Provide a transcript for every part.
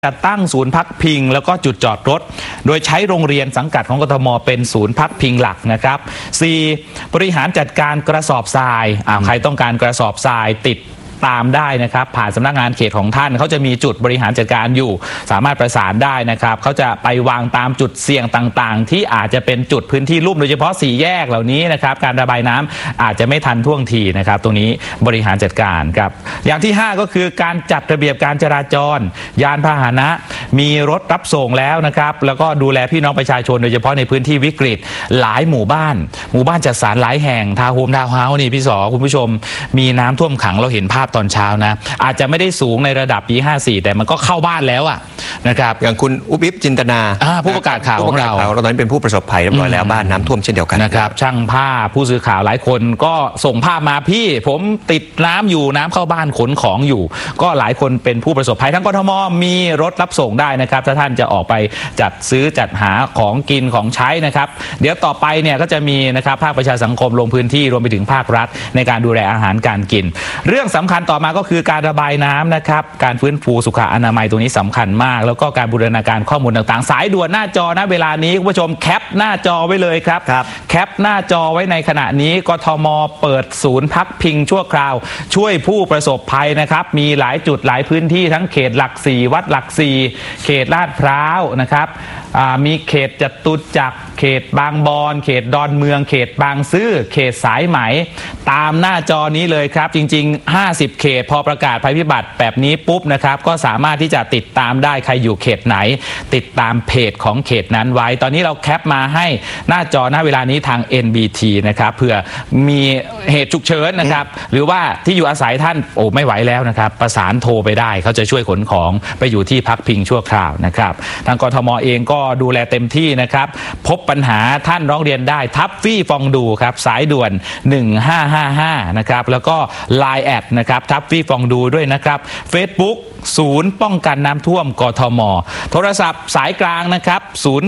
จัดตั้งศูนย์พักพิงแล้วก็จุดจอดรถโดยใช้โรงเรียนสังกัดของกทมเป็นศูนย์พักพิงหลักนะครับ 4. บริหารจัดการกระสอบทรายใครต้องการกระสอบทรายติดตามได้นะครับผ่านสำนักงานเขตของท่านเขาจะมีจุดบริหารจัดการอยู่สามารถประสานได้นะครับเขาจะไปวางตามจุดเสี่ยงต่างๆที่อาจจะเป็นจุดพื้นที่ลุ่มโดยเฉพาะ4แยกเหล่านี้นะครับการระบายน้ำอาจจะไม่ทันท่วงทีนะครับตรงนี้บริหารจัดการครับอย่างที่5ก็คือการจัดระเบียบการจราจรยานพาหนะมีรถรับส่งแล้วนะครับแล้วก็ดูแลพี่น้องประชาชนโดยเฉพาะในพื้นที่วิกฤตหลายหมู่บ้านจัดสรรหลายแห่งทาวน์โฮมทาวน์เฮาส์นี่พี่สอคุณผู้ชมมีน้ำท่วมขังเราเห็นภาพตอนเช้านะอาจจะไม่ได้สูงในระดับปี54แต่มันก็เข้าบ้านแล้วนะครับอย่างคุณอุ๊บอิ๊บจินตนาผู้ประกาศข่าวของเราตอนนั้นเป็นผู้ประสบภัยเรียบร้อยแล้วบ้านน้ำท่วมเช่นเดียวกันนะครับช่างภาพผู้สื่อข่าวหลายคนก็ส่งภาพมาพี่ผมติดน้ำอยู่น้ำเข้าบ้านขนของอยู่ก็หลายคนเป็นผู้ประสบภัยทั้งกทมมีรถรับส่งได้นะครับถ้าท่านจะออกไปจัดซื้อจัดหาของกินของใช้นะครับเดี๋ยวต่อไปเนี่ยก็จะมีนะครับภาคประชาสังคมลงพื้นที่รวมไปถึงภาครัฐในการดูแลอาหารการกินเรื่องสำคัญต่อมาก็คือการระบายน้ำนะครับการฟื้นฟูสุขอนามัยตรงนี้สำคัญมากแล้วก็การบูรณาการข้อมูลต่างๆสายด่วนหน้าจอนะเวลานี้คุณผู้ชมแคปหน้าจอไว้เลยครับแคปหน้าจอไว้ในขณะนี้กทมเปิดศูนย์พักพิงชั่วคราวช่วยผู้ประสบภัยนะครับมีหลายจุดหลายพื้นที่ทั้งเขตหลัก4วัดหลัก4เขตลาดพร้าวนะครับมีเขตจตุจักรเขตบางบอนเขตดอนเมืองเขตบางซื่อเขตสายไหมตามหน้าจอนี้เลยครับจริงๆ50เขตพอประกาศภัยพิบัติแบบนี้ปุ๊บนะครับก็สามารถที่จะติดตามได้ใครอยู่เขตไหนติดตามเพจของเขตนั้นไว้ตอนนี้เราแคปมาให้หน้าจอหน้าเวลานี้ทาง NBT นะครับเผื่อมีเหตุฉุกเฉินนะครับหรือว่าที่อยู่อาศัยท่านไม่ไหวแล้วนะครับประสานโทรไปได้เขาจะช่วยขนของไปอยู่ที่พักพิงชั่วคราวนะครับทางกทมเองก็ดูแลเต็มที่นะครับพบปัญหาท่านร้องเรียนได้ทับฟี่ฟองดูครับสายด่วน1555นะครับแล้วก็ Line แอดนะครับทับฟี่ฟองดูด้วยนะครับ Facebookศูนย์ป้องกันน้ำท่วมกทมโทรศัพท์สายกลางนะครับ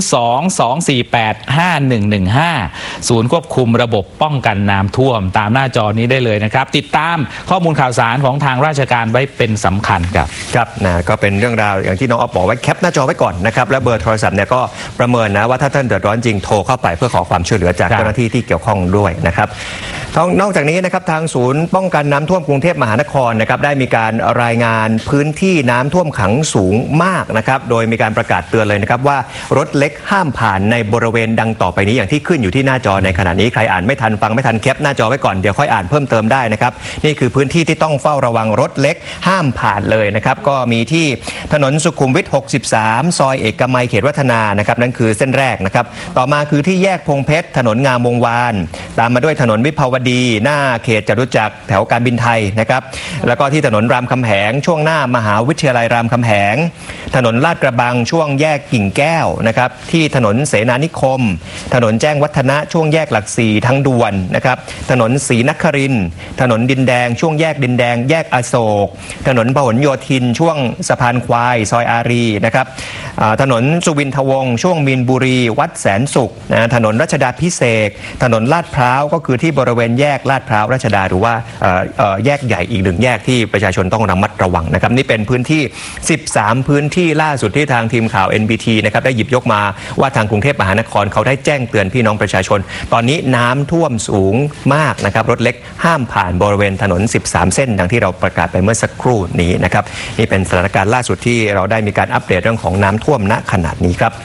02-248-5115ศูนย์ควบคุมระบบป้องกันน้ำท่วมตามหน้าจอนี้ได้เลยนะครับติดตามข้อมูลข่าวสารของทางราชการไว้เป็นสำคัญครับก็เป็นเรื่องราวอย่างที่น้องอ๊อฟบอกไว้แคปหน้าจอไว้ก่อนนะครับและเบอร์โทรศัพท์เนี่ยก็ประเมินนะว่าถ้าท่านเดือดร้อนจริงโทรเข้าไปเพื่อขอความช่วยเหลือจากเจ้าหน้าที่ที่เกี่ยวข้องด้วยนะครับนอกจากนี้นะครับทางศูนย์ป้องกันน้ำท่วมกรุงเทพมหานครนะครับได้มีการรายงานพื้นที่น้ำท่วมขังสูงมากนะครับโดยมีการประกาศเตือนเลยนะครับว่ารถเล็กห้ามผ่านในบริเวณดังต่อไปนี้อย่างที่ขึ้นอยู่ที่หน้าจอในขณะนี้ใครอ่านไม่ทันฟังไม่ทันแคปหน้าจอไว้ก่อนเดี๋ยวค่อยอ่านเพิ่มเติมได้นะครับนี่คือพื้นที่ที่ต้องเฝ้าระวังรถเล็กห้ามผ่านเลยนะครับก็มีที่ถนนสุขุมวิท63ซอยเอกมัยเขตวัฒนานะครับนั่นคือเส้นแรกนะครับต่อมาคือที่แยกพงเพชรถนนงามวงวานตามมาด้วยถนนวิภาวดีหน้าเขตจตุจักรแถวการบินไทยนะครับแล้วก็ที่ถนนรามคำแหงช่วงหน้ามหาวิทยาลัยรามคำแหงถนนลาดกระบังช่วงแยกกิ่งแก้วนะครับที่ถนนเสนานิคมถนนแจ้งวัฒนะช่วงแยกหลัก4ทางด่วนนะครับถนนศรีนครินทร์ถนนดินแดงช่วงแยกดินแดงแยกอโศกถนนพหลโยธินช่วงสะพานควายซอยอารีนะครับถนนสุวินทวงศ์ช่วงมีนบุรีวัดแสนสุขถนนรัชดาภิเษกถนนลาดพร้าวก็คือที่บริเวณแยกลาดพร้าวรัชดาหรือว่าแยกใหญ่อีก1แยกที่ประชาชนต้องระมัดระวังนะครับนี่เป็นพื้นที่13พื้นที่ล่าสุดที่ทางทีมข่าว NBT นะครับได้หยิบยกมาว่าทางกรุงเทพมหานครเขาได้แจ้งเตือนพี่น้องประชาชนตอนนี้น้ำท่วมสูงมากนะครับรถเล็กห้ามผ่านบริเวณถนน13เส้นดังที่เราประกาศไปเมื่อสักครู่นี้นะครับนี่เป็นสถานการณ์ล่าสุดที่เราได้มีการอัปเดตเรื่องของน้ำท่วมณขณะนี้ครับ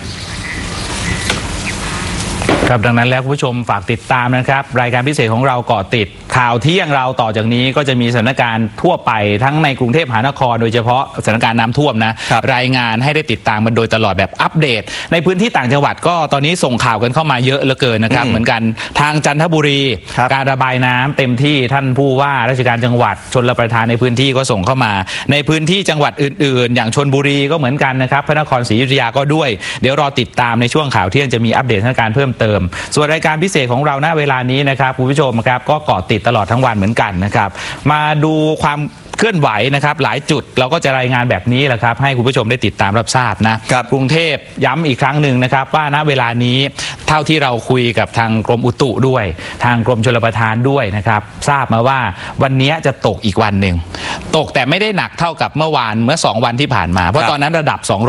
ดังนั้นแล้วคุณผู้ชมฝากติดตามนะครับรายการพิเศษของเราเกาะติดข่าวเที่ยงเราต่อจากนี้ก็จะมีสถานการณ์ทั่วไปทั้งในกรุงเทพมหานครโดยเฉพาะสถานการณ์น้ำท่วมนะรายงานให้ได้ติดตามมันโดยตลอดแบบอัปเดตในพื้นที่ต่างจังหวัดก็ตอนนี้ส่งข่าวกันเข้ามาเยอะเหลือเกินนะครับเหมือนกันทางจันทบุรีการระบายน้ำเต็มที่ท่านผู้ว่าราชการจังหวัดชลประทานในพื้นที่ก็ส่งเข้ามาในพื้นที่จังหวัดอื่นๆอย่างชลบุรีก็เหมือนกันนะครับพระนครศรีอยุธยาก็ด้วยเดี๋ยวรอติดตามในช่วงข่าวเที่ยงจะมีอัปเดตสถานการณ์เพิ่มเติมส่วนรายการพิเศษของเราณเวลานี้นะครับคุณผู้ชมครับก็เกาะติดตลอดทั้งวันเหมือนกันนะครับมาดูความเคลื่อนไหวนะครับหลายจุดเราก็จะรายงานแบบนี้แหละครับให้คุณผู้ชมได้ติดตามรับทราบนะครับกรุงเทพย้ำอีกครั้งหนึ่งนะครับว่าณเวลานี้เท่าที่เราคุยกับทางกรมอุตุด้วยทางกรมชลประทานด้วยนะครับทราบมาว่าวันนี้จะตกอีกวันหนึ่งตกแต่ไม่ได้หนักเท่ากับเมื่อ2 วันที่ผ่านมาเพราะตอนนั้นระดับ2